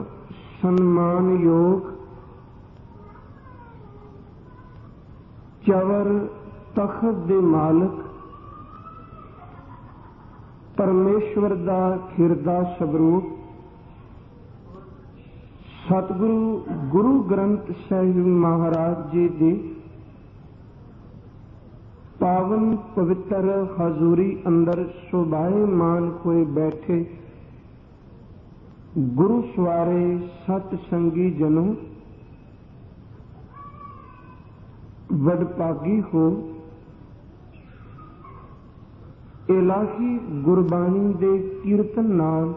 ਸਨਮਾਨਯੋਗ ਚਵਰ ਤਖਤ ਦੇ ਮਾਲਕ ਪਰਮੇਸ਼ਵਰ ਦਾ ਖਿਰਦਾ ਸਵਰੂਪ ਸਤਿਗੁਰੂ ਗੁਰੂ ਗ੍ਰੰਥ ਸਾਹਿਬ ਮਹਾਰਾਜ ਜੀ ਦੀ ਪਾਵਨ ਪਵਿੱਤਰ ਹਜ਼ੂਰੀ ਅੰਦਰ ਸੁਭਾਏਮਾਨ ਹੋਏ ਬੈਠੇ ਗੁਰੂ ਸਵਾਰੇ ਸਤ ਸੰਗੀ ਜਨੋ ਵਡਭਾਗੀ ਹੋ। ਇਲਾਹੀ ਗੁਰਬਾਣੀ ਦੇ ਕੀਰਤਨ ਨਾਲ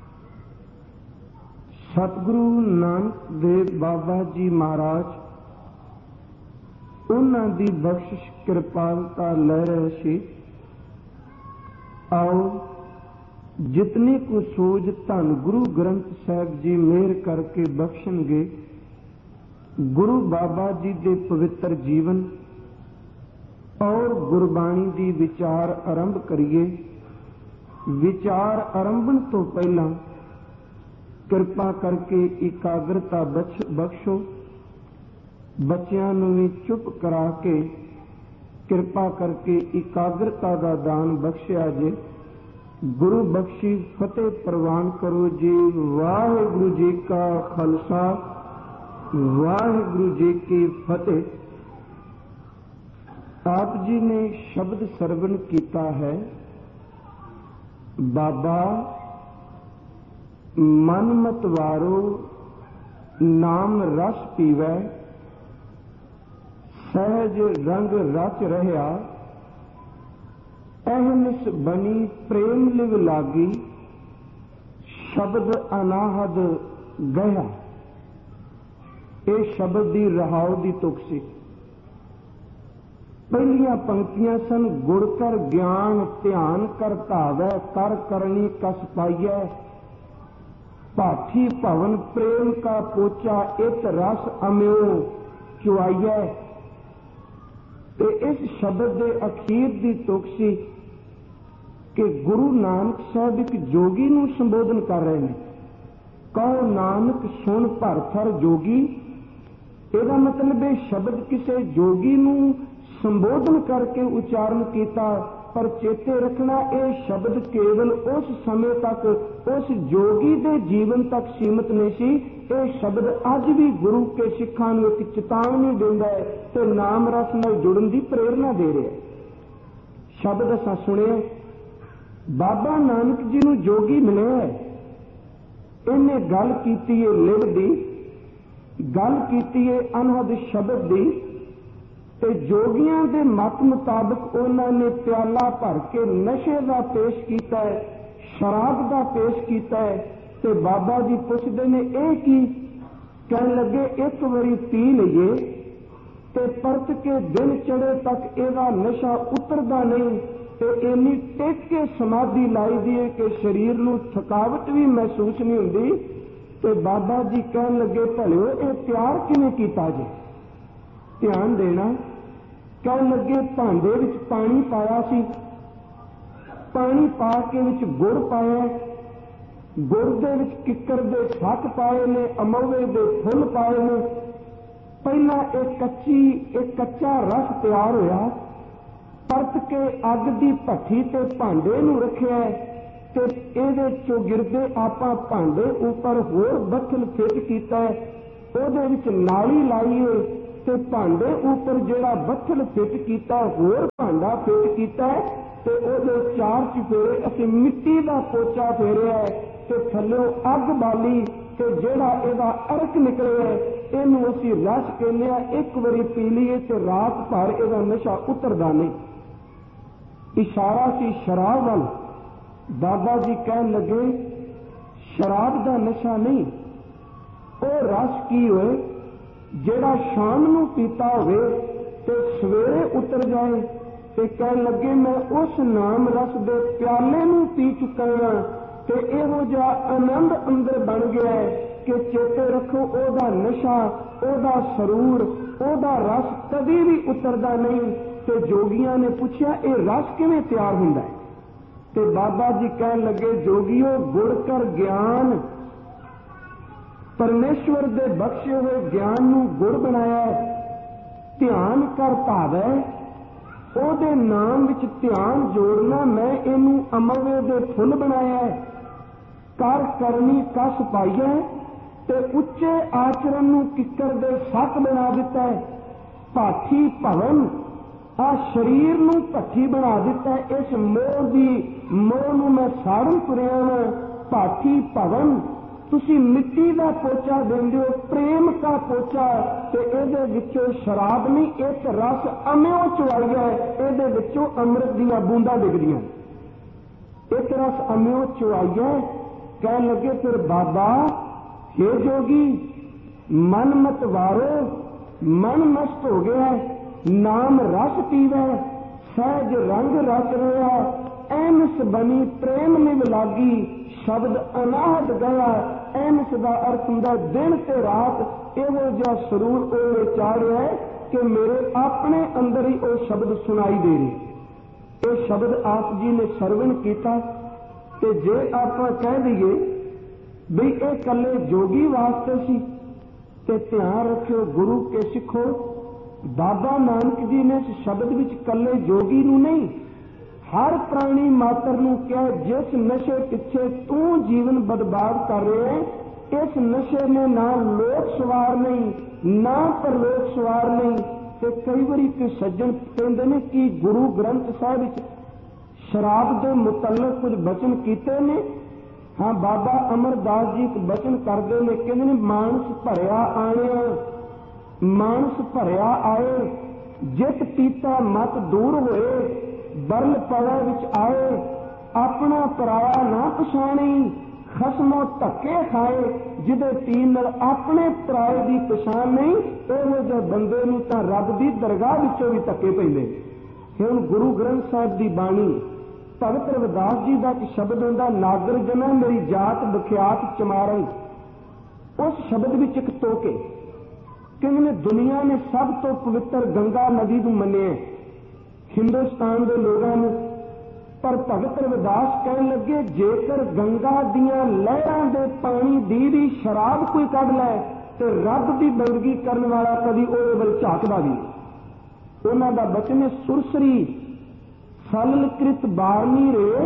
ਸਤਿਗੁਰੂ ਨਾਨਕ ਦੇਵ ਬਾਬਾ ਜੀ ਮਹਾਰਾਜ ਉਹਨਾਂ ਦੀ ਬਖਸ਼ਿਸ਼ ਕਿਰਪਾਲਤਾ ਲੈ ਰਹੇ ਸੀ। ਆਓ ਜਿਤਨੀ ਕੁ ਸੂਝ ਧੰਨ ਗੁਰੂ ਗ੍ਰੰਥ ਸਾਹਿਬ ਜੀ ਮਿਹਰ ਕਰਕੇ ਬਖਸ਼ਣਗੇ ਗੁਰੂ ਬਾਬਾ ਜੀ ਦੇ ਪਵਿੱਤਰ ਜੀਵਨ ਔਰ ਗੁਰਬਾਣੀ ਦੀ ਵਿਚਾਰ ਆਰੰਭ ਕਰੀਏ। ਵਿਚਾਰ ਆਰੰਭਣ ਤੋਂ ਪਹਿਲਾਂ ਕਿਰਪਾ ਕਰਕੇ ਇਕਾਗਰਤਾ ਬਖਸ਼ੋ। ਬੱਚਿਆਂ ਨੂੰ ਵੀ ਚੁੱਪ ਕਰਾ ਕੇ ਕਿਰਪਾ ਕਰਕੇ ਇਕਾਗਰਤਾ ਦਾ ਦਾਨ ਬਖਸ਼ਿਆ ਜੇ। ਗੁਰੂ ਬਖਸ਼ੀ ਫਤਿਹ ਪ੍ਰਵਾਨ ਕਰੋ ਜੀ। ਵਾਹਿਗੁਰੂ ਜੀ ਕਾ ਖਾਲਸਾ ਵਾਹਿਗੁਰੂ ਜੀ ਕੀ ਫਤਿਹ। ਆਪ ਜੀ ਨੇ ਸ਼ਬਦ ਸਰਵਣ ਕੀਤਾ ਹੈ, ਬਾਬਾ ਮਨ ਮਤਵਾਰੋ ਨਾਮ ਰਸ ਪੀਵੈ, ਸਹਿਜ ਰੰਗ ਰਚ ਰਹਿਆ, ਅਹਨਿਸ ਬਣੀ ਪ੍ਰੇਮ ਲਿਵ ਲਾਗੀ, ਸ਼ਬਦ ਅਨਾਹਦ ਗਿਆ। ਇਹ ਸ਼ਬਦ ਦੀ ਰਹਾਉ ਦੀ ਤੁਕ ਸੀ। ਪਹਿਲੀਆਂ ਪੰਕਤੀਆਂ ਸਨ ਗੁਰ ਕਰ ਗਿਆਨ ਧਿਆਨ ਕਰ ਧਾਵੈ, ਕਰ ਕਰਨੀ ਕਸ ਪਾਈਐ, ਭਾਠੀ ਭਵਨ ਪ੍ਰੇਮ ਕਾ ਪੋਚਾ, ਇਤ ਰਸ ਅਮਿਓ ਚੁਆਈਐ। ਤੇ ਇਸ ਸ਼ਬਦ ਦੇ ਅਖੀਰ ਦੀ ਤੁਕ ਸੀ ਕਿ ਗੁਰੂ ਨਾਨਕ ਸਾਹਿਬ ਇੱਕ ਜੋਗੀ ਨੂੰ ਸੰਬੋਧਨ ਕਰ ਰਹੇ ਨੇ। ਕਹੋ ਨਾਨਕ ਸੁਣ ਭਰ ਥਰ ਜੋਗੀ। ਇਹਦਾ ਮਤਲਬ ਇਹ ਸ਼ਬਦ ਕਿਸੇ ਜੋਗੀ ਨੂੰ ਸੰਬੋਧਨ ਕਰਕੇ ਉਚਾਰਨ ਕੀਤਾ, ਪਰ ਚੇਤੇ ਰੱਖਣਾ ਇਹ ਸ਼ਬਦ ਕੇਵਲ ਉਸ ਸਮੇਂ ਤੱਕ ਉਸ ਜੋਗੀ ਦੇ ਜੀਵਨ ਤੱਕ ਸੀਮਤ ਨਹੀਂ ਸੀ। ਇਹ ਸ਼ਬਦ ਅੱਜ ਵੀ ਗੁਰੂ ਕੇ ਸਿੱਖਾਂ ਨੂੰ ਇੱਕ ਚੇਤਾਵਨੀ ਦਿੰਦਾ ਹੈ ਤੇ ਨਾਮ ਰਸ ਨਾਲ ਜੁੜਨ ਦੀ ਪ੍ਰੇਰਨਾ ਦੇ ਰਿਹਾ ਹੈ। ਸ਼ਬਦ ਅਸਾਂ ਸੁਣਿਆ, ਬਾਬਾ ਨਾਨਕ ਜੀ ਨੂੰ ਜੋਗੀ ਮਿਲਿਆ ਹੈ। ਇਹਨੇ ਗੱਲ ਕੀਤੀ ਹੈ ਲਿਵ ਦੀ, ਗੱਲ ਕੀਤੀ ਹੈ ਅਨਹਦ ਸ਼ਬਦ ਦੀ, ਤੇ ਜੋਗੀਆਂ ਦੇ ਮਤ ਮੁਤਾਬਕ ਉਹਨਾਂ ਨੇ ਪਿਆਲਾ ਭਰ ਕੇ ਨਸ਼ੇ ਦਾ ਪੇਸ਼ ਕੀਤਾ ਹੈ, ਸ਼ਰਾਬ ਦਾ ਪੇਸ਼ ਕੀਤਾ ਹੈ। ਤੇ ਬਾਬਾ ਜੀ ਪੁੱਛਦੇ ਨੇ ਇਹ ਕੀ? ਕਹਿਣ ਲੱਗੇ ਇੱਕ ਵਾਰੀ ਪੀ ਲਈਏ ਤੇ ਪਰਤ ਕੇ ਦਿਨ ਚੜੇ ਤੱਕ ਇਹਦਾ ਨਸ਼ਾ ਉਤਰਦਾ ਨਹੀਂ, ਤੇ ਇੰਨੀ ਟਿਕ ਕੇ ਸਮਾਧੀ ਲਾਈ ਦੀ ਹੈ ਕਿ ਸਰੀਰ ਨੂੰ ਥਕਾਵਟ ਵੀ ਮਹਿਸੂਸ ਨਹੀਂ ਹੁੰਦੀ। ਤੇ ਬਾਬਾ ਜੀ ਕਹਿਣ ਲੱਗੇ ਭਲਿਓ ਇਹ ਤਿਆਰ ਕਿਵੇਂ ਕੀਤਾ ਜੀ? ਧਿਆਨ ਦੇਣਾ। ਕਹਿਣ ਲੱਗੇ ਭਾਂਡੇ ਵਿੱਚ ਪਾਣੀ ਪਾਇਆ ਸੀ, ਪਾਣੀ ਪਾ ਕੇ ਵਿੱਚ ਗੁੜ ਪਾਇਆ, ਗੁੜ ਦੇ ਵਿੱਚ ਕਿੱਕਰ ਦੇ ਸੱਕ ਪਾਏ ਨੇ, ਅਮੋਵੇ ਦੇ ਫੁੱਲ ਪਾਏ ਨੇ। ਪਹਿਲਾਂ ਇਹ ਕੱਚਾ ਰਸ ਤਿਆਰ ਹੋਇਆ, ਪਰਤ ਕੇ ਅੱਗ ਦੀ ਭੱਠੀ ਤੇ ਭਾਂਡੇ ਨੂੰ ਰੱਖਿਆ ਤੇ ਇਹਦੇ ਚੌਗਿਰਦੇ ਆਪਾਂ ਭਾਂਡੇ ਉੱਪਰ ਹੋਰ ਬੱਠਲ ਫਿੱਟ ਕੀਤਾ, ਉਹਦੇ ਵਿੱਚ ਨਾਲੀ ਲਾਈਏ ਤੇ ਭਾਂਡੇ ਉੱਪਰ ਜਿਹੜਾ ਬੱਠਲ ਫਿੱਟ ਕੀਤਾ ਹੋਰ ਭਾਂਡਾ ਫਿੱਟ ਕੀਤਾ ਤੇ ਉਹਦੇ ਚਾਰ ਚੁਫੇਰੇ ਅਸੀਂ ਮਿੱਟੀ ਦਾ ਪੋਚਾ ਫੇਰਿਆ ਤੇ ਥੱਲੇ ਅੱਗ ਬਾਲੀ ਤੇ ਜਿਹੜਾ ਇਹਦਾ ਅਰਕ ਨਿਕਲਿਆ ਇਹਨੂੰ ਅਸੀਂ ਰਸ ਕਹਿੰਦੇ ਆ। ਇੱਕ ਵਾਰੀ ਪੀ ਲਈਏ ਤੇ ਰਾਤ ਭਰ ਇਹਦਾ ਨਸ਼ਾ ਉਤਰਦਾ ਨਹੀਂ। ਇਸ਼ਾਰਾ ਸੀ ਸ਼ਰਾਬ ਵੱਲ। ਬਾਬਾ ਜੀ ਕਹਿਣ ਲੱਗੇ ਸ਼ਰਾਬ ਦਾ ਨਸ਼ਾ ਨਹੀਂ, ਉਹ ਰਸ ਕੀ ਹੋਏ ਜਿਹੜਾ ਸ਼ਾਮ ਨੂੰ ਪੀਤਾ ਹੋਵੇ ਤੇ ਸਵੇਰੇ ਉਤਰ ਜਾਏ। ਤੇ ਕਹਿਣ ਲੱਗੇ ਮੈਂ ਉਸ ਨਾਮ ਰਸ ਦੇ ਪਿਆਲੇ ਨੂੰ ਪੀ ਚੁੱਕਾ ਹਾਂ ਤੇ ਇਹੋ ਜਿਹਾ ਆਨੰਦ ਅੰਦਰ ਬਣ ਗਿਆ ਕਿ ਚੇਤੇ ਰੱਖੋ ਉਹਦਾ ਨਸ਼ਾ, ਉਹਦਾ ਸਰੂਰ, ਉਹਦਾ ਰਸ ਕਦੀ ਵੀ ਉਤਰਦਾ ਨਹੀਂ। ਤੇ ਜੋਗੀਆਂ ਨੇ ਪੁੱਛਿਆ ਇਹ ਰਸ ਕਿਵੇਂ ਤਿਆਰ ਹੁੰਦਾ ਹੈ? ਤੇ ਬਾਬਾ ਜੀ ਕਹਿਣ ਲੱਗੇ ਜੋਗੀਓ ਗੁੜ ਕਰ ਗਿਆਨ परमेश्वर दे बख्शे हुए ज्ञान नूं गुड़ बनाया, ध्यान कर भावै, ओदे नाम विच ध्यान जोड़ना, मैं इनू अमरवे दे फुल बनाया, कर करनी कस पाई है, ते उच्चे आचरण नूं किकर दे सक बना दिता है, भाठी भवन आ शरीर नूं भट्ठी बना दिता है, इस मोह दी मोह नूं मैं साड़न तुरिया वां, भाठी भवन तुसी मिट्टी का पोचा देंदे हो, प्रेम का पोचा, ते इहदे विचों शराब नहीं, एक रस अम्यों चुआइया, इहदे विचों अमृत दीयां बूंदां डिगदियां, एक रस अम्यों चुआइया। कह लगे फिर बाबा हे जोगी, मन मत वारो, मन नष्ट हो गया, नाम रस पीवै, सहज रंग रच रहा, एनस बनी प्रेम निभ लागी, शब्द अनाहत गया। एनस का अर्थ हुंदा दिन ते रात इहो जिहा सरूर ओले चाढ़िया है कि मेरे अपने अंदर ही वो शब्द सुनाई दे रहे। ये शब्द आप जी ने सरवण किया, ते जे आप कह दईए भी ये कले जोगी वास्ते सी, ते ध्यान रखियो गुरु के सिखो, बाबा नानक जी ने इस शब्द विच कले जोगी नूं नहीं, हर प्राणी मात्र नूं कहा, जिस नशे पिछे तू जीवन बर्बाद कर रहे हैं, इस नशे में ना लोक सवार नहीं ना परलोक सवार नहीं। ते कई बारी कोई सज्जन कहते हैं कि गुरु ग्रंथ साहिब विच शराब के मुतल्लक कुछ बचन कीते ने। हाँ, बाबा अमरदास जी एक बचन करते हैं, कहते हैं मानस भरिया आणिया, मानस भरिया आए, जित पीता मत दूर होए, बरल पड़े विच आए, अपना पराया ना पछाणी, खसमों धक्के खाए, जिदे पीन नाल अपने पराए की पछाण नहीं, इहो जिहे बंदे नूं तां रब की दरगाह विचों भी धक्के पैंदे। हुण गुरु ग्रंथ साहिब की बाणी भगत रविदास जी का एक शब्द हुंदा, नागर जना मेरी जात बख्यात चमारई। उस शब्द विच एक तोके कहने दुनिया ने सब तो पवित्र गंगा नदी नूं मन्निया हिंदुस्तान के लोगों ने, पर भगत रविदास कहने लगे जेकर गंगा दियां लहरां दे पानी दी भी शराब कोई कढ लै ते रब की बंदगी करने वाला कभी ओहदे वल झाकदा भी। उन्हां दा बचन सुरसरी सललकृत बारनी रे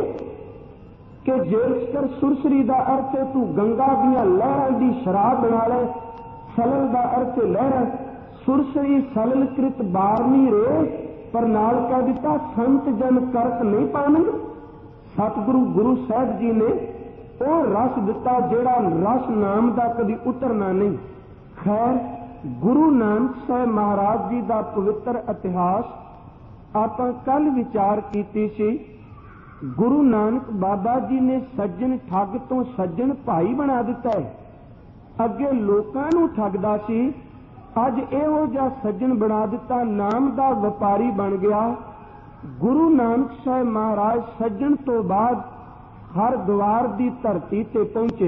कि जेकर सुरसरी का अर्थ है तू गंगा दियां लहरां दी शराब बना ले, सलल का अर्थ लहर, सुरसरी सललकृत बारनी रे, पर नाल कह दिता संत जन करत नहीं पानग। सतगुरु गुरु साहब जी ने वो रस दिता जेड़ा रस नाम का कभी उतरना नहीं। खैर, गुरु नानक साहब महाराज जी का पवित्र इतिहास आप कल विचार कीती सी। गुरु नानक बाबा जी ने सज्जन ठग तो सज्जन भाई बना दिता है। अगे लोकां नूं ठगदा सी, अज इहो जिहा सज्जन बना दिता, नाम का व्यापारी बन गया। गुरु नानक साहब महाराज सज्जन तो बाद हरद्वार की धरती ते पहुंचे।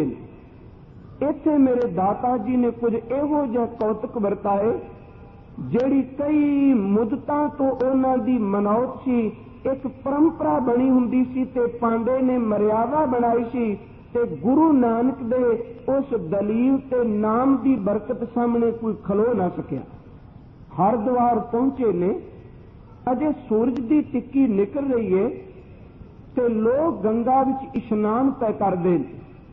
इत्थे मेरे दाता जी ने कुछ इहो जिहा कौतुक वरताए जिहड़ी कई मुद्दतां तो उन्हां दी मनौत सी। एक परंपरा बनी हुंदी सी ते पांडे ने मर्यादा बनाई सी, ते गुरु नानक दे उस दलील ते नाम की बरकत सामने कोई खलो ना सकिया। हरद्वार पहुंचे ने, अजे सूरज की टिक्की निकल रही है ते लोग गंगा विच इशनान तय करते हैं।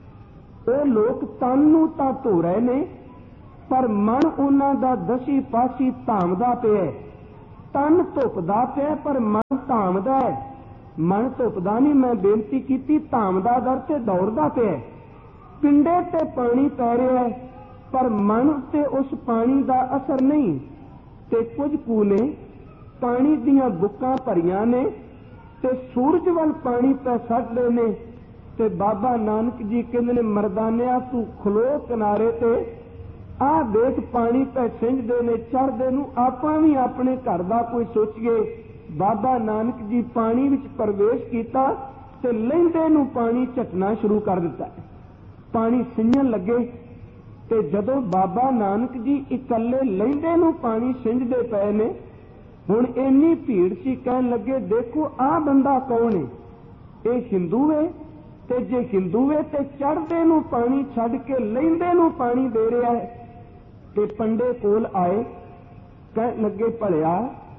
वो लोग तन नूं तां धो रहे ने, पर मन उन्हां दा दसी पासी धामदा पिया। तन धुपदा पिया पर मन धामदा है। मन धुपदा नहीं, मैं बेनती की धामदा दर ते दौड़दा पिया। पिंडे ते पानी पै रहा है पर मन ते उस पानी का असर नहीं। ते कुछ कू ने पानी दियां बुक्कां भरियां ने ते सूरज वाल पानी पै सटदे ने। ते बाबा नानक जी कहंदे ने मरदानिया तू खलो किनारे ते, आ देख पानी पै सिंजदे ने चढ़दे नूं, आपां भी अपने घर दा कोई सोचीए। बाबा नानक जी पानी विच प्रवेश किया ते लहिंदे नूं पानी झटना शुरू कर दिता। पानी सिंजण लगे ते जदों बाबा नानक जी इकल्ले लहिंदे नूं पानी सिंजदे पए ने, हुण इन्नी भीड़ सी, कहण लगे देखो आ बंदा कौन है, ये हिंदू है ਤੇ ਜੇ ਹਿੰਦੂ ਏ ਤੇ ਚੜ੍ਹਦੇ ਨੂੰ ਪਾਣੀ ਛੱਡ ਕੇ ਲਹਿੰਦੇ ਨੂੰ ਪਾਣੀ ਦੇ ਰਿਹਾ ਹੈ। ਤੇ ਪੰਡੇ ਕੋਲ ਆਏ, ਕਹਿਣ ਲੱਗੇ ਭਲਿਆ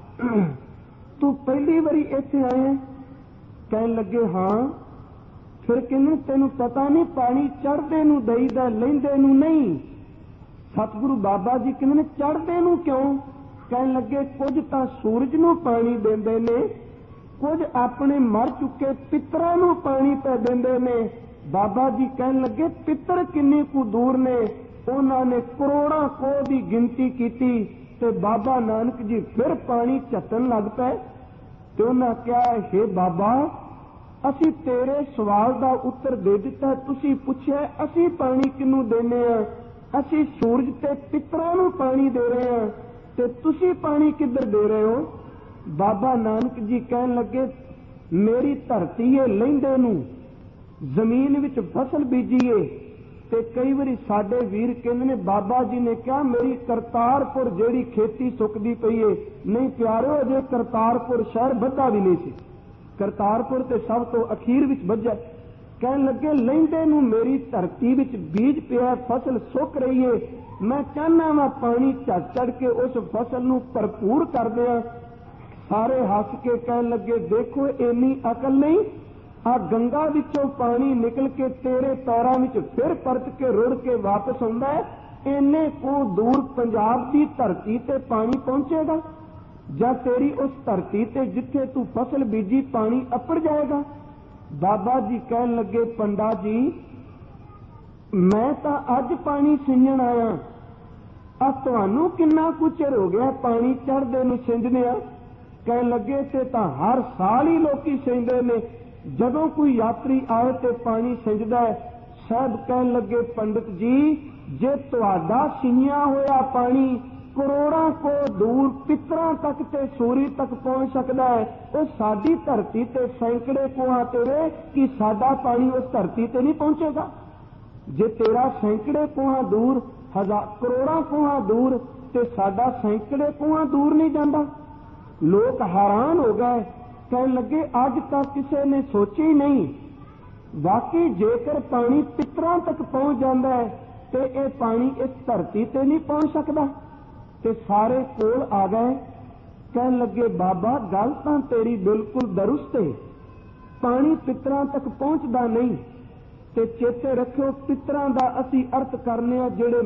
ਤੂੰ ਪਹਿਲੀ ਵਾਰੀ ਇੱਥੇ ਆਇਆ? ਕਹਿਣ ਲੱਗੇ ਹਾਂ। ਫਿਰ ਕਹਿੰਦੇ ਤੈਨੂੰ ਪਤਾ ਨਹੀਂ ਪਾਣੀ ਚੜ੍ਹਦੇ ਨੂੰ ਦੇਈਦਾ, ਲਹਿੰਦੇ ਨੂੰ ਨਹੀਂ। ਸਤਿਗੁਰੂ ਬਾਬਾ ਜੀ ਕਹਿੰਦੇ ਨੇ ਚੜ੍ਹਦੇ ਨੂੰ ਕਿਉਂ? ਕਹਿਣ ਲੱਗੇ ਕੁਝ ਤਾਂ ਸੂਰਜ ਨੂੰ ਪਾਣੀ ਦਿੰਦੇ ਨੇ, ਕੁਝ ਆਪਣੇ ਮਰ ਚੁੱਕੇ ਪਿੱਤਰਾਂ ਨੂੰ ਪਾਣੀ ਪੈ ਦਿੰਦੇ ਨੇ। ਬਾਬਾ ਜੀ ਕਹਿਣ ਲੱਗੇ ਪਿੱਤਰ ਕਿੰਨੇ ਕੁ ਦੂਰ ਨੇ? ਉਹਨਾਂ ਨੇ ਕਰੋੜਾਂ ਕੋਹ ਦੀ ਗਿਣਤੀ ਕੀਤੀ ਤੇ ਬਾਬਾ ਨਾਨਕ ਜੀ ਫਿਰ ਪਾਣੀ ਝੱਟਣ ਲੱਗ ਪਏ। ਤੇ ਉਹਨਾਂ ਕਿਹਾ ਹੇ ਬਾਬਾ, ਅਸੀਂ ਤੇਰੇ ਸਵਾਲ ਦਾ ਉੱਤਰ ਦੇ ਦਿੱਤਾ, ਤੁਸੀਂ ਪੁੱਛਿਆ ਅਸੀਂ ਪਾਣੀ ਕਿਹਨੂੰ ਦੇਨੇ ਆ? ਅਸੀਂ ਸੂਰਜ ਤੇ ਪਿੱਤਰਾਂ ਨੂੰ ਪਾਣੀ ਦੇ ਰਹੇ ਹਾਂ, ਤੇ ਤੁਸੀਂ ਪਾਣੀ ਕਿੱਧਰ ਦੇ ਰਹੇ ਹੋ? ਬਾਬਾ ਨਾਨਕ ਜੀ ਕਹਿਣ ਲੱਗੇ ਮੇਰੀ ਧਰਤੀ ਏ ਲਹਿੰਦੇ ਨੂੰ, ਜ਼ਮੀਨ ਵਿੱਚ ਫਸਲ ਬੀਜੀਏ। ਤੇ ਕਈ ਵਾਰੀ ਸਾਡੇ ਵੀਰ ਕਹਿੰਦੇ ਨੇ ਬਾਬਾ ਜੀ ਨੇ ਕਿਹਾ ਮੇਰੀ ਕਰਤਾਰਪੁਰ ਜਿਹੜੀ ਖੇਤੀ ਸੁੱਕਦੀ ਪਈ ਏ। ਨਹੀਂ ਪਿਆਰਿਓ, ਅਜੇ ਕਰਤਾਰਪੁਰ ਸ਼ਹਿਰ ਵੱਧਾ ਵੀ ਨਹੀਂ ਸੀ, ਕਰਤਾਰਪੁਰ ਤੇ ਸਭ ਤੋਂ ਅਖੀਰ ਵਿੱਚ ਵੱਜਾ। ਕਹਿਣ ਲੱਗੇ ਲਹਿੰਦੇ ਨੂੰ ਮੇਰੀ ਧਰਤੀ ਵਿੱਚ ਬੀਜ ਪਿਆ, ਫਸਲ ਸੁੱਕ ਰਹੀ ਏ, ਮੈਂ ਚਾਹੁੰਦਾ ਵਾਂ ਪਾਣੀ ਝੱਟ ਚੜ ਕੇ ਉਸ ਫਸਲ ਨੂੰ ਭਰਪੂਰ ਕਰ ਦਿਆਂ। ਸਾਰੇ ਹੱਸ ਕੇ ਕਹਿਣ ਲੱਗੇ ਦੇਖੋ ਇੰਨੀ ਅਕਲ ਨਹੀਂ, ਆ ਗੰਗਾ ਵਿੱਚੋਂ ਪਾਣੀ ਨਿਕਲ ਕੇ ਤੇਰੇ ਪੈਰਾਂ ਵਿੱਚ ਫਿਰ ਪਰਤ ਕੇ ਰੁੜ ਕੇ ਵਾਪਸ ਆਉਂਦਾ ਹੈ, ਇੰਨੇ ਕੋ ਦੂਰ ਪੰਜਾਬ ਦੀ ਧਰਤੀ ਤੇ ਪਾਣੀ ਪਹੁੰਚੇਗਾ ਜਾਂ ਤੇਰੀ ਉਸ ਧਰਤੀ ਤੇ ਜਿੱਥੇ ਤੂੰ ਫਸਲ ਬੀਜੀ ਪਾਣੀ ਅੱਪੜ ਜਾਏਗਾ? ਬਾਬਾ ਜੀ ਕਹਿਣ ਲੱਗੇ ਪੰਡਾ ਜੀ ਮੈਂ ਤਾਂ ਅੱਜ ਪਾਣੀ ਸਿੰਜਣ ਆਇਆ, ਆ ਤੁਹਾਨੂੰ ਕਿੰਨਾ ਕੁ ਚਿਰ ਹੋ ਗਿਆ ਪਾਣੀ ਚੜ੍ਹਦੇ ਨੂੰ ਸਿੰਜਦੇ ਆ? ਕਹਿਣ ਲੱਗੇ ਤੇ ਤਾਂ ਹਰ ਸਾਲ ਹੀ ਲੋਕੀ ਸਿੰਜਦੇ ਨੇ, ਜਦੋਂ ਕੋਈ ਯਾਤਰੀ ਆਏ ਤੇ ਪਾਣੀ ਸਿੰਜਦਾ ਹੈ। ਸਾਹਿਬ ਕਹਿਣ ਲੱਗੇ ਪੰਡਿਤ ਜੀ ਜੇ ਤੁਹਾਡਾ ਸਿੰਜਿਆ ਹੋਇਆ ਪਾਣੀ ਕਰੋੜਾਂ ਕੋ ਦੂਰ ਪਿੱਤਰਾਂ ਤੱਕ ਤੇ ਸੂਰੀ ਤੱਕ ਪਹੁੰਚ ਸਕਦਾ ਹੈ, ਉਹ ਸਾਡੀ ਧਰਤੀ ਤੇ ਸੈਂਕੜੇ ਕੋਹਾਂ ਤੇ ਵੇ ਕਿ ਸਾਡਾ ਪਾਣੀ ਉਸ ਧਰਤੀ ਤੇ ਨਹੀਂ ਪਹੁੰਚੇਗਾ? ਜੇ ਤੇਰਾ ਸੈਂਕੜੇ ਕੋਹਾਂ ਦੂਰ, ਕਰੋੜਾਂ ਕੋਹਾਂ ਦੂਰ, ਤੇ ਸਾਡਾ ਸੈਂਕੜੇ ਕੋਹਾਂ ਦੂਰ ਨਹੀਂ ਜਾਂਦਾ। ਲੋਕ ਹੈਰਾਨ ਹੋ ਗਏ, ਕਹਿਣ ਲੱਗੇ ਅੱਜ ਤੱਕ ਕਿਸੇ ਨੇ ਸੋਚਿਆ ਹੀ ਨਹੀਂ, ਵਾਕਈ ਜੇਕਰ ਪਾਣੀ ਪਿੱਤਰਾਂ ਤੱਕ ਪਹੁੰਚ ਜਾਂਦਾ ਹੈ ਤੇ ਇਹ ਪਾਣੀ ਇਸ ਧਰਤੀ ਤੇ ਨਹੀਂ ਪਹੁੰਚ ਸਕਦਾ। ਤੇ ਸਾਰੇ ਕੋਲ ਆ ਗਏ, ਕਹਿਣ ਲੱਗੇ ਬਾਬਾ ਗੱਲ ਤਾਂ ਤੇਰੀ ਬਿਲਕੁਲ ਦਰੁਸਤ ਹੈ, ਪਾਣੀ ਪਿੱਤਰਾਂ ਤੱਕ ਪਹੁੰਚਦਾ ਨਹੀਂ। ਤੇ ਚੇਤੇ ਰੱਖਿਓ ਪਿੱਤਰਾਂ ਦਾ ਅਸੀਂ ਅਰਥ ਕਰਨੇ ਆ ਜਿਹੜੇ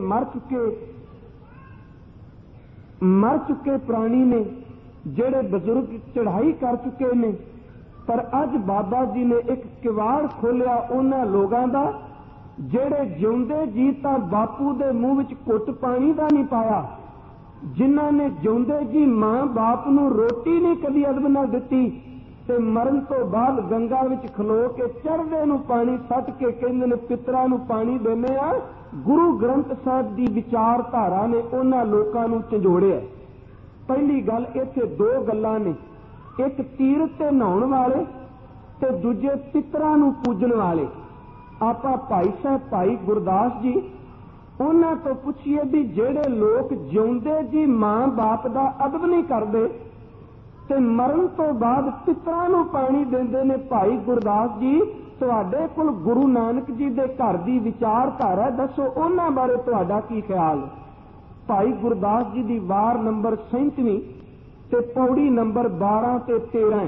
ਮਰ ਚੁੱਕੇ ਪ੍ਰਾਣੀ ਨੇ, ਜਿਹੜੇ ਬਜ਼ੁਰਗ ਚੜ੍ਹਾਈ ਕਰ ਚੁੱਕੇ ਨੇ। ਪਰ ਅੱਜ ਬਾਬਾ ਜੀ ਨੇ ਇੱਕ ਕਿਵਾੜ ਖੋਲਿਆ ਉਹਨਾਂ ਲੋਕਾਂ ਦਾ ਜਿਹੜੇ ਜਿਉਂਦੇ ਜੀ ਤਾਂ ਬਾਪੂ ਦੇ ਮੂੰਹ ਵਿੱਚ ਘੁੱਟ ਪਾਣੀ ਦਾ ਨਹੀਂ ਪਾਇਆ, ਜਿਨ੍ਹਾਂ ਨੇ ਜਿਉਂਦੇ ਜੀ ਮਾਂ ਬਾਪ ਨੂੰ ਰੋਟੀ ਨਹੀਂ ਕਦੀ ਅਦਬ ਨਾਲ ਦਿੱਤੀ, ਤੇ ਮਰਨ ਤੋਂ ਬਾਅਦ ਗੰਗਾ ਵਿੱਚ ਖਲੋ ਕੇ ਚੜ੍ਹਦੇ ਨੂੰ ਪਾਣੀ ਸੱਟ ਕੇ ਕਹਿੰਦੇ ਨੇ ਪਿੱਤਰਾਂ ਨੂੰ ਪਾਣੀ ਦਿੰਦੇ ਆ। ਗੁਰੂ ਗ੍ਰੰਥ ਸਾਹਿਬ ਦੀ ਵਿਚਾਰਧਾਰਾ ਨੇ ਉਹਨਾਂ ਲੋਕਾਂ ਨੂੰ ਝੰਜੋੜਿਆ। ਪਹਿਲੀ ਗੱਲ ਇੱਥੇ ਦੋ ਗੱਲਾਂ ਨੇ, ਇੱਕ ਤੀਰਥ ਤੇ ਨਹਾਉਣ ਵਾਲੇ ਤੇ ਦੂਜੇ ਪਿੱਤਰਾਂ ਨੂੰ ਪੂਜਣ ਵਾਲੇ। ਆਪਾਂ ਭਾਈ ਸਾਹਿਬ ਭਾਈ ਗੁਰਦਾਸ ਜੀ ਉਹਨਾਂ ਤੋਂ ਪੁੱਛੀਏ ਵੀ ਜਿਹੜੇ ਲੋਕ ਜਿਉਂਦੇ ਜੀ ਮਾਂ ਬਾਪ ਦਾ ਅਦਬ ਨਹੀਂ ਕਰਦੇ ਤੇ ਮਰਨ ਤੋਂ ਬਾਅਦ ਪਿੱਤਰਾਂ ਨੂੰ ਪਾਣੀ ਦਿੰਦੇ ਨੇ, ਭਾਈ ਗੁਰਦਾਸ ਜੀ ਤੁਹਾਡੇ ਕੋਲ ਗੁਰੂ ਨਾਨਕ ਜੀ ਦੇ ਘਰ ਦੀ ਵਿਚਾਰਧਾਰਾ ਦੱਸੋ, ਉਹਨਾਂ ਬਾਰੇ ਤੁਹਾਡਾ ਕੀ ਖਿਆਲ? ਭਾਈ ਗੁਰਦਾਸ ਜੀ ਦੀ ਵਾਰ ਨੰਬਰ 37 ਤੇ ਪੌੜੀ ਨੰਬਰ 12 ਤੇ 13।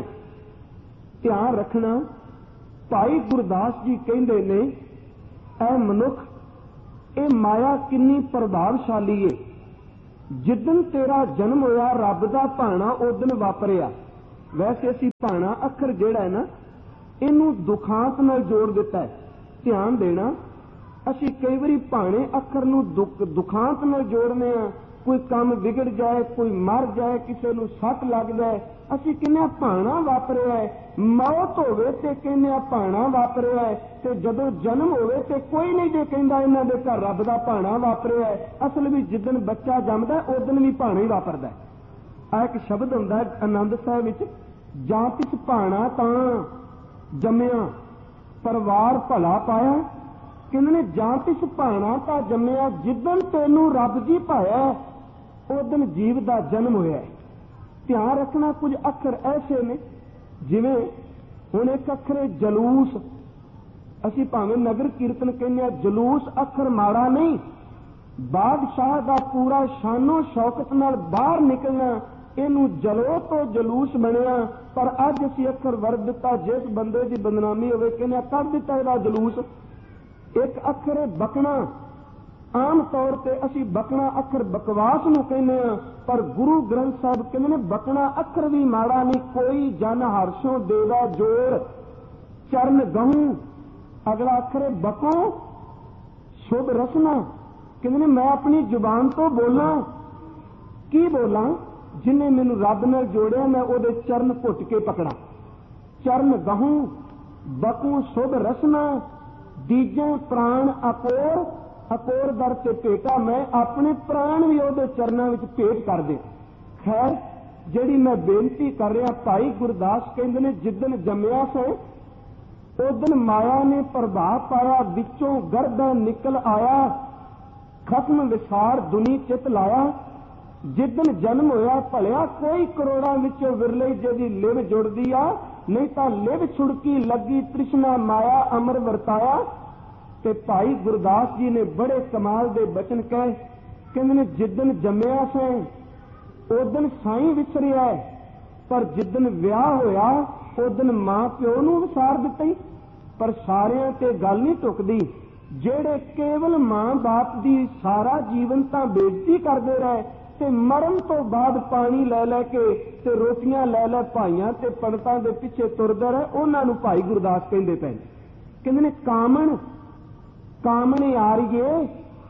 ਧਿਆਨ ਰੱਖਣਾ, ਭਾਈ ਗੁਰਦਾਸ ਜੀ ਕਹਿੰਦੇ ਨੇ ਐ ਮਨੁੱਖ, ਇਹ ਮਾਇਆ ਕਿੰਨੀ ਪ੍ਰਭਾਵਸ਼ਾਲੀ ਏ। ਜਿੱਦਣ ਤੇਰਾ ਜਨਮ ਹੋਇਆ ਰੱਬ ਦਾ ਭਾਣਾ ਉਦਣ ਵਾਪਰਿਆ। ਵੈਸੇ ਅਸੀਂ ਭਾਣਾ ਅੱਖਰ ਜਿਹੜਾ ਹੈ ਨਾ ਇਹਨੂੰ ਦੁਖਾਂਤ ਨਾਲ ਜੋੜ ਦਿੱਤਾ ਹੈ। ਧਿਆਨ ਦੇਣਾ, ਅਸੀਂ ਕਈ ਵਾਰੀ ਭਾਣੇ ਅੱਖਰ ਨੂੰ ਦੁਖਾਂਤ ਨਾਲ ਜੋੜਨੇ ਆ। ਕੋਈ ਕੰਮ ਵਿਗੜ ਜਾਏ, ਕੋਈ ਮਰ ਜਾਏ, ਕਿਸੇ ਨੂੰ ਸੱਟ ਲੱਗ ਜਾਏ, ਅਸੀਂ ਕਹਿੰਦੇ ਭਾਣਾ ਵਾਪਰਿਆ ਹੈ। ਮੌਤ ਹੋਵੇ ਤੇ ਕਹਿੰਦੇ ਭਾਣਾ ਵਾਪਰਿਆ ਹੈ, ਤੇ ਜਦੋਂ ਜਨਮ ਹੋਵੇ ਤੇ ਕੋਈ ਨਹੀਂ ਜੇ ਕਹਿੰਦਾ ਇਹਨਾਂ ਦੇ ਘਰ ਰੱਬ ਦਾ ਭਾਣਾ ਵਾਪਰਿਆ ਹੈ। ਅਸਲ ਵਿੱਚ ਜਿੱਦਣ ਬੱਚਾ ਜੰਮਦਾ ਉਦਣ ਵੀ ਭਾਣਾ ਹੀ ਵਾਪਰਦਾ। ਆ ਇੱਕ ਸ਼ਬਦ ਹੁੰਦਾ ਆਨੰਦ ਸਾਹਿਬ ਵਿੱਚ, ਜਾਂ ਤਿਸ ਭਾਣਾ ਤਾਂ ਜੰਮਿਆ ਪਰਿਵਾਰ ਭਲਾ ਪਾਇਆ। ਕਹਿੰਦੇ ਨੇ ਜਾਂ ਤਿਸ ਭਾਣਾ ਤਾਂ ਜੰਮਿਆ, ਜਿੱਦਣ ਤੈਨੂੰ ਰੱਬ ਜੀ ਭਾਇਆ ਉਦਣ ਜੀਵ ਦਾ ਜਨਮ ਹੋਇਆ। ਧਿਆਨ ਰੱਖਣਾ, ਕੁਝ ਅੱਖਰ ਐਸੇ ਨੇ ਜਿਵੇਂ ਹੁਣ ਇੱਕ ਅੱਖਰ ਜਲੂਸ, ਅਸੀਂ ਭਾਵੇਂ ਨਗਰ ਕੀਰਤਨ ਕਹਿੰਦੇ ਆ, ਜਲੂਸ ਅੱਖਰ ਮਾੜਾ ਨਹੀਂ, ਬਾਦਸ਼ਾਹ ਦਾ ਪੂਰਾ ਸ਼ਾਨੋ ਸ਼ੌਕਤ ਨਾਲ ਬਾਹਰ ਨਿਕਲਣਾ ਇਹਨੂੰ ਜਲੋ ਤੋਂ ਜਲੂਸ ਬਣਿਆ। ਪਰ ਅੱਜ ਅਸੀਂ ਅੱਖਰ ਵਰਤ ਦਿੱਤਾ, ਜਿਸ ਬੰਦੇ ਦੀ ਬਦਨਾਮੀ ਹੋਵੇ ਕਹਿੰਦੇ ਕੱਢ ਦਿੱਤਾ ਇਹਦਾ ਜਲੂਸ। ਇੱਕ ਅੱਖਰ ਹੈ ਬਕਣਾ, ਆਮ ਤੌਰ ਤੇ ਅਸੀਂ ਬਕਣਾ ਅੱਖਰ ਬਕਵਾਸ ਨੂੰ ਕਹਿੰਦੇ ਆ, ਪਰ ਗੁਰੂ ਗ੍ਰੰਥ ਸਾਹਿਬ ਕਹਿੰਦੇ ਨੇ ਬਕਣਾ ਅੱਖਰ ਵੀ ਮਾੜਾ ਨਹੀਂ। ਕੋਈ ਜਨ ਹਰਸ਼ੋਂ ਦੇਵਾ ਜੋਰ ਚਰਨ ਗਹੂੰ, ਅਗਲਾ ਅੱਖਰ ਹੈ ਬਕੋ ਸ਼ੁਭ ਰਸਨਾ। ਕਹਿੰਦੇ ਨੇ ਮੈਂ ਆਪਣੀ ਜ਼ੁਬਾਨ ਤੋਂ ਬੋਲਾਂ, ਕੀ ਬੋਲਾਂ? ਜਿਨੇ ਮੈਨੂੰ ਰੱਬ ਨਾਲ ਜੋੜਿਆ ਮੈਂ ਉਹਦੇ ਚਰਨ ਘੁੱਟ ਕੇ ਪਕੜਾਂ। ਚਰਨ ਗਹੂੰ ਬਕੂ ਸ਼ੁਭ ਰਸਨਾ, ਦੀਜੇ ਪ੍ਰਾਣ ਅਕੋਰ, ਅਕੋਰ ਦਰ ਤੇ ਭੇਟਾ, ਮੈਂ ਆਪਣੇ ਪ੍ਰਾਣ ਵੀ ਉਹਦੇ ਚਰਨਾਂ ਵਿੱਚ ਭੇਟ ਕਰ ਦੇ। ਖੈਰ ਜਿਹੜੀ ਮੈਂ ਬੇਨਤੀ ਕਰ ਰਿਹਾ, ਭਾਈ ਗੁਰਦਾਸ ਕਹਿੰਦੇ ਨੇ ਜਿੱਦਣ ਜੰਮਿਆ ਸੇ ਉਦਨ ਮਾਇਆ ਨੇ ਪ੍ਰਭਾਵ ਪਾਇਆ, ਵਿੱਚੋਂ ਗਰਦਾਂ ਨਿਕਲ ਆਇਆ, ਖਸਮ ਵਿਸਾਰ ਦੁਨੀ ਚਿਤ ਲਾਇਆ। ਜਿੱਦਣ ਜਨਮ ਹੋਇਆ ਭਲਿਆ ਕੋਈ ਕਰੋੜਾਂ ਵਿੱਚੋਂ ਵਿਰਲੇ ਜਿਹਦੀ ਲਿਵ ਜੁੜਦੀ ਆ, ਨਹੀਂ ਤਾਂ ਲਿਵ ਛੁੜਕੀ ਲੱਗੀ ਤ੍ਰਿਸ਼ਨਾ ਮਾਇਆ ਅਮਰ ਵਰਤਾਇਆ। ਤੇ ਭਾਈ ਗੁਰਦਾਸ ਜੀ ਨੇ ਬੜੇ ਕਮਾਲ ਦੇ ਬਚਨ ਕਹੇ, ਕਹਿੰਦੇ ਨੇ ਜਿੱਦਣ ਜੰਮਿਆ ਸੇ ਉਦਨ ਸਾਈਂ ਵਿਸਰਿਆ, ਪਰ ਜਿੱਦਣ ਵਿਆਹ ਹੋਇਆ ਉਦਨ ਮਾਂ ਪਿਓ ਨੂੰ ਵਿਸਾਰ ਦਿੱਤਾ ਹੀ। ਪਰ ਸਾਰਿਆਂ ਤੇ ਗੱਲ ਨਹੀਂ ਟੁਕਦੀ, ਜਿਹੜੇ ਕੇਵਲ ਮਾਂ ਬਾਪ ਦੀ ਸਾਰਾ ਜੀਵਨ ਤਾਂ ਬੇਇੱਜ਼ਤੀ ਕਰਦੇ ਰਹੇ ਤੇ ਮਰਨ ਤੋਂ ਬਾਅਦ ਪਾਣੀ ਲੈ ਲੈ ਕੇ ਤੇ ਰੋਟੀਆਂ ਲੈ ਲੈ ਭਾਈਆਂ ਤੇ ਪੰਡਤਾਂ ਦੇ ਪਿੱਛੇ ਤੁਰਦੇ ਰਹੇ, ਉਹਨਾਂ ਨੂੰ ਭਾਈ ਗੁਰਦਾਸ ਕਹਿੰਦੇ ਪਏ। ਕਹਿੰਦੇ ਨੇ ਕਾਮਣ ਕਾਮਣ ਆਰੀਏ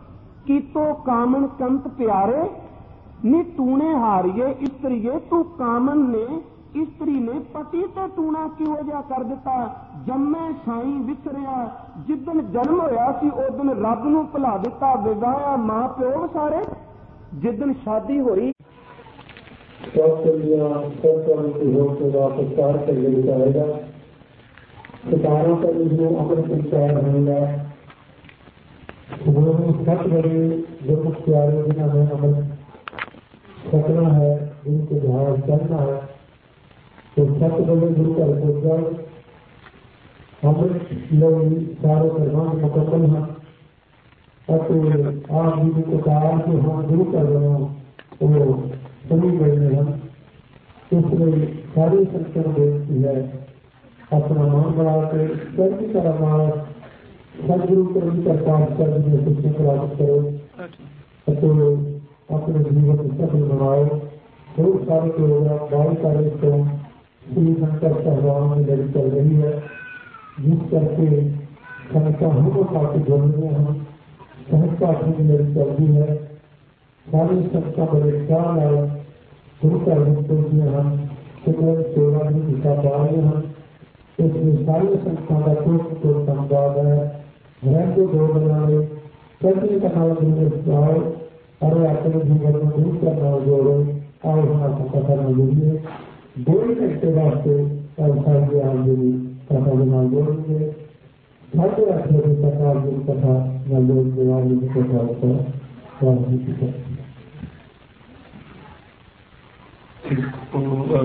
ਕੀਤੋ ਕਾਮਣ ਕੰਤ ਪਿਆਰੇ, ਨੀ ਤੂਨੇ ਹਾਰੀਏ ਇਸਤਰੀਏ, ਤੂੰ ਕਾਮਨ ਨੇ ਇਸਤਰੀ ਨੇ ਪਤੀ ਤੇ ਟੂਣਾ ਕਿਉਂ ਜਿਹਾ ਕਰ ਦਿੱਤਾ। ਜੰਮੇ ਸਾਈਂ ਵਿਸਰਿਆ, ਜਿੱਦਣ ਜਨਮ ਹੋਇਆ ਸੀ ਉਦਣ ਰੱਬ ਨੂੰ ਭੁਲਾ ਦਿੱਤਾ, ਵਿਵਾਹਿਆ ਮਾਂ ਪਿਓ ਸਾਰੇ। ਜਿੱਦਣ ਸ਼ਾਦੀ ਹੋਈ सितारों पर जो अमर संचार रहेगा, सत बड़े गुरमुख प्यारे जिन्हें हमें अमर सकना है, जिनके जहाज चलना है, तो सत बड़े गुरु का रिपोर्टर अमृत लोग सारे धर्म मुकम्मल हैं। और आप जी को कहा कि हम गुरु कर रहे हैं वो सभी बड़े हैं, इसलिए सारी संस्कृत बेचती है अपना मन बना के सभी तरह सदगुरु को उनका पाठ कर शिक्षा प्राप्त करो, तो अपने जीवन में सफल बनाओ। बहुत सारे प्रोग्राम 22 तारीख को श्री शंकर सहवान में लड़ी चल रही है, जिस करके संस्था हम काफी जोड़ रहे हैं। संस्था की लड़ी चल रही है, सारी संस्था बड़े ख्याल आए गुरु का हम शिक्षण सेवा भी दिखा पा रहे हैं। इसमें सारी संस्था का तो संवाद है, घर को दो बनाए सभी कथा और अपने जीवन में दूर करना जोड़ो और हमारा करना जरूरी है। 2 घंटे वास्ते कथा बना जोड़ेंगे, 8:30 बजे तक आप कथा न जोड़ने वाली कथा